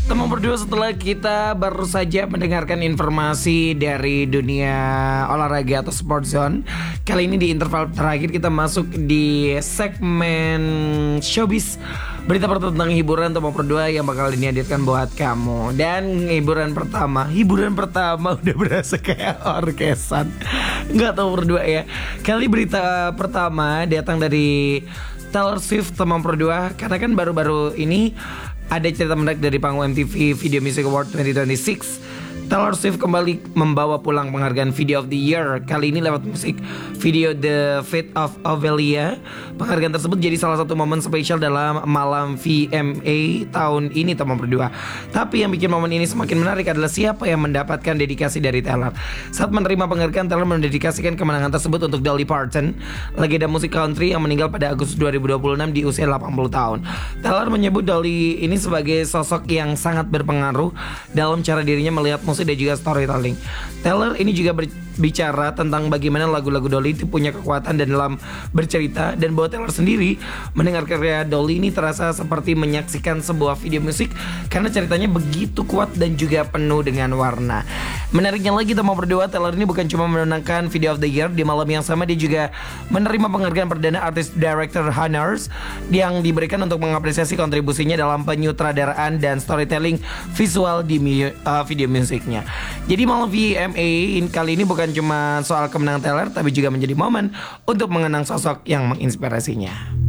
Teman berdua, setelah kita baru saja mendengarkan informasi dari dunia olahraga atau sport zone, kali ini di interval terakhir kita masuk di segmen showbiz, berita tentang hiburan teman berdua yang bakal dihadirkan buat kamu. Dan hiburan pertama udah berasa kayak orkesan, nggak tahu berdua ya. Kali berita pertama datang dari Taylor Swift teman berdua, karena kan baru-baru ini ada cerita menarik dari panggung MTV Video Music Award 2026. Taylor Swift kembali membawa pulang penghargaan Video of the Year, kali ini lewat musik video The Fate of Ophelia. Penghargaan tersebut jadi salah satu momen spesial dalam malam VMA tahun ini teman berdua. Tapi yang bikin momen ini semakin menarik adalah siapa yang mendapatkan dedikasi dari Taylor. Saat menerima penghargaan, Taylor mendedikasikan kemenangan tersebut untuk Dolly Parton, legenda musik country yang meninggal pada Agustus 2026 di usia 80 tahun. Taylor menyebut Dolly ini sebagai sosok yang sangat berpengaruh dalam cara dirinya melihat musik dan juga storytelling. Taylor ini juga berbicara tentang bagaimana lagu-lagu Dolly itu punya kekuatan dan dalam bercerita, dan bahwa Taylor sendiri mendengar karya Dolly ini terasa seperti menyaksikan sebuah video musik karena ceritanya begitu kuat dan juga penuh dengan warna. Menariknya lagi teman berdua, Taylor ini bukan cuma menangkan Video of the Year, di malam yang sama dia juga menerima penghargaan perdana Artist Director Honors yang diberikan untuk mengapresiasi kontribusinya dalam penyutradaraan dan storytelling visual di video musiknya. Jadi malam VMA kali ini bukan cuma soal kemenangan Taylor, tapi juga menjadi momen untuk mengenang sosok yang menginspirasinya.